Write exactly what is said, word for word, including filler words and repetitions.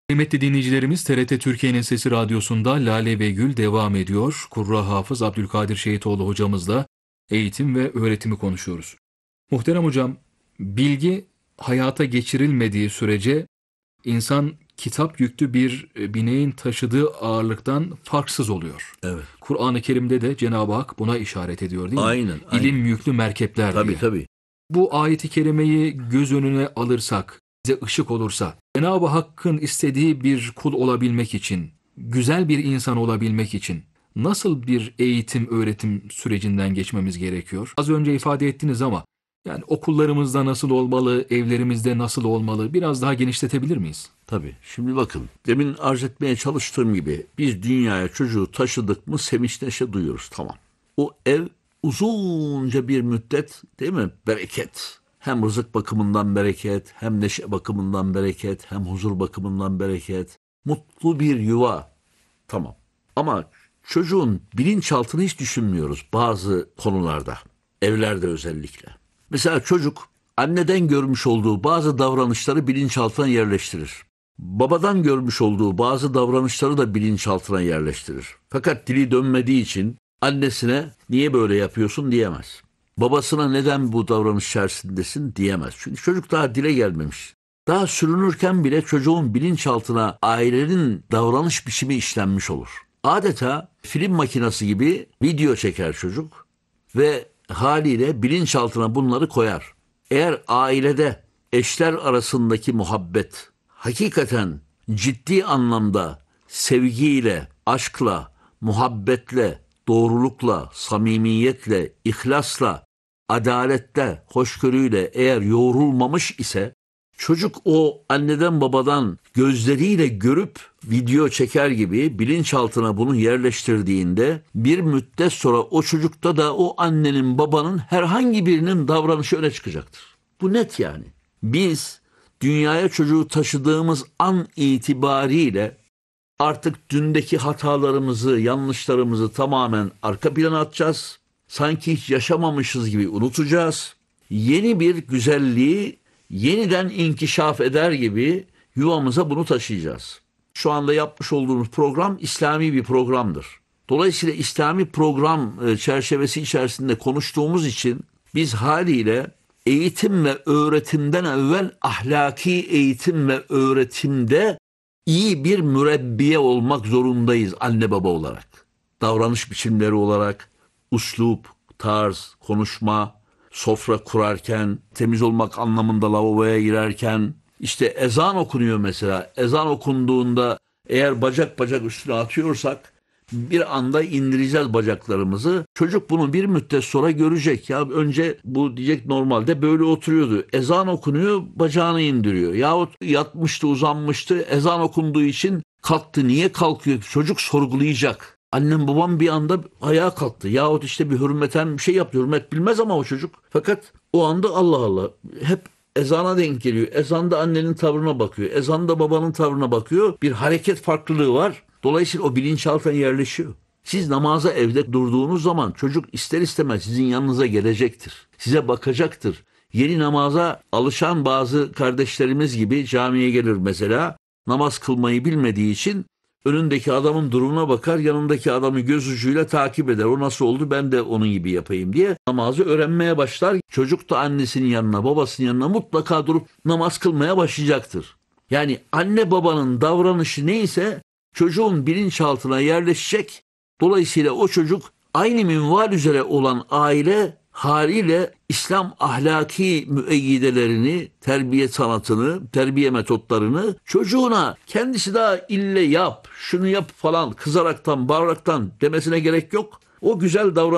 Kıymetli dinleyicilerimiz, T R T Türkiye'nin Sesi Radyosu'nda Lale ve Gül devam ediyor. Kurra Hafız Abdülkadir Şehitoğlu hocamızla eğitim ve öğretimi konuşuyoruz. Muhterem hocam, bilgi hayata geçirilmediği sürece insan kitap yüklü bir bineğin taşıdığı ağırlıktan farksız oluyor. Evet. Kur'an-ı Kerim'de de Cenab-ı Hak buna işaret ediyor değil mi? Aynen, aynen. İlim yüklü merkepler Tabii diye. tabii. Bu ayeti kerimeyi göz önüne alırsak, bize ışık olursa, Cenab-ı Hakk'ın istediği bir kul olabilmek için, güzel bir insan olabilmek için nasıl bir eğitim, öğretim sürecinden geçmemiz gerekiyor? Az önce ifade ettiniz ama yani okullarımızda nasıl olmalı, evlerimizde nasıl olmalı, biraz daha genişletebilir miyiz? Tabii. Şimdi bakın, demin arz etmeye çalıştığım gibi biz dünyaya çocuğu taşıdık mı sevinç neşe duyuyoruz, tamam. O ev uzunca bir müddet, değil mi? Bereket. Hem rızık bakımından bereket, hem neşe bakımından bereket, hem huzur bakımından bereket. Mutlu bir yuva. Tamam. Ama çocuğun bilinçaltını hiç düşünmüyoruz bazı konularda. Evlerde özellikle. Mesela çocuk anneden görmüş olduğu bazı davranışları bilinçaltına yerleştirir. Babadan görmüş olduğu bazı davranışları da bilinçaltına yerleştirir. Fakat dili dönmediği için annesine niye böyle yapıyorsun diyemez. Babasına neden bu davranış içerisindesin diyemez. Çünkü çocuk daha dile gelmemiş. Daha sürünürken bile çocuğun bilinçaltına ailenin davranış biçimi işlenmiş olur. Adeta film makinesi gibi video çeker çocuk ve haliyle bilinçaltına bunları koyar. Eğer ailede eşler arasındaki muhabbet hakikaten ciddi anlamda sevgiyle, aşkla, muhabbetle, doğrulukla, samimiyetle, ihlasla, adaletle, hoşgörüyle eğer yoğrulmamış ise çocuk o anneden babadan gözleriyle görüp video çeker gibi bilinçaltına bunu yerleştirdiğinde bir müddet sonra o çocukta da o annenin babanın herhangi birinin davranışı öne çıkacaktır. Bu net yani. Biz dünyaya çocuğu taşıdığımız an itibariyle artık dündeki hatalarımızı, yanlışlarımızı tamamen arka plana atacağız. Sanki hiç yaşamamışız gibi unutacağız. Yeni bir güzelliği yeniden inkişaf eder gibi yuvamıza bunu taşıyacağız. Şu anda yapmış olduğumuz program İslami bir programdır. Dolayısıyla İslami program çerçevesi içerisinde konuştuğumuz için biz haliyle eğitim ve öğretimden evvel ahlaki eğitim ve öğretimde iyi bir mürebbiye olmak zorundayız anne baba olarak. Davranış biçimleri olarak, üslup, tarz, konuşma, sofra kurarken, temiz olmak anlamında lavaboya girerken, işte ezan okunuyor mesela. Ezan okunduğunda eğer bacak bacak üstüne atıyorsak bir anda indireceğiz bacaklarımızı. Çocuk bunu bir müddet sonra görecek. Ya önce bu diyecek normalde böyle oturuyordu. Ezan okunuyor, bacağını indiriyor. Yahut yatmıştı, uzanmıştı. Ezan okunduğu için kalktı. Niye kalkıyor? Çocuk sorgulayacak. Annem babam bir anda ayağa kalktı. Yahut işte bir hürmeten bir şey yaptı. Hürmet bilmez ama o çocuk. Fakat o anda Allah Allah hep ezana denk geliyor. Ezanda annenin tavrına bakıyor. Ezanda babanın tavrına bakıyor. Bir hareket farklılığı var. Dolayısıyla o bilinçaltına yerleşiyor. Siz namaza evde durduğunuz zaman çocuk ister istemez sizin yanınıza gelecektir. Size bakacaktır. Yeni namaza alışan bazı kardeşlerimiz gibi camiye gelir mesela. Namaz kılmayı bilmediği için önündeki adamın durumuna bakar, yanındaki adamı göz ucuyla takip eder. O nasıl oldu ben de onun gibi yapayım diye namazı öğrenmeye başlar. Çocuk da annesinin yanına, babasının yanına mutlaka durup namaz kılmaya başlayacaktır. Yani anne babanın davranışı neyse çocuğun bilinçaltına yerleşecek. Dolayısıyla o çocuk aynı minval üzere olan aile haliyle İslam ahlaki müeyyidelerini, terbiye sanatını, terbiye metotlarını çocuğuna kendisi daha ille yap, şunu yap falan kızaraktan, bağıraraktan demesine gerek yok. O güzel davranış